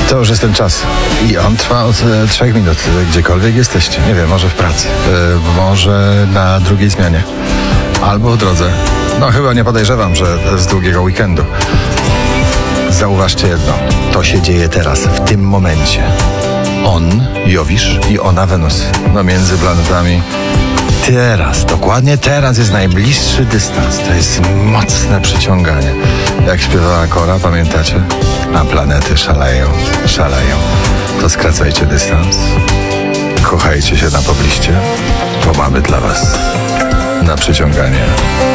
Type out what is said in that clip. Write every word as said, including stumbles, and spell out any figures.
To już jest ten czas. I on trwa od e, trzech minut, e, gdziekolwiek jesteście. Nie wiem, może w pracy, e, może na drugiej zmianie, albo w drodze. No chyba nie podejrzewam, że z długiego weekendu. Zauważcie jedno. To się dzieje teraz, w tym momencie. On, Jowisz i ona, Wenus. No między planetami. Teraz, dokładnie teraz jest najbliższy dystans. To jest mocne przyciąganie. Jak śpiewała Kora, pamiętacie? A planety szaleją, szaleją. To skracajcie dystans. Kochajcie się na pobliście, bo mamy dla was na przyciąganie